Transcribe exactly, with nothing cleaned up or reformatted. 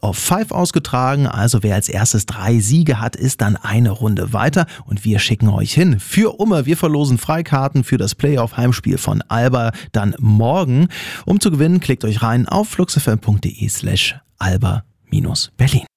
of Five ausgetragen. Also wer als erstes drei Siege hat, ist dann eine Runde weiter und wir schicken euch hin für Umme. Wir verlosen Freikarten für das Playoff-Heimspiel von Alba dann morgen. Um zu gewinnen, klickt euch rein auf fluxfm.de slash alba-berlin.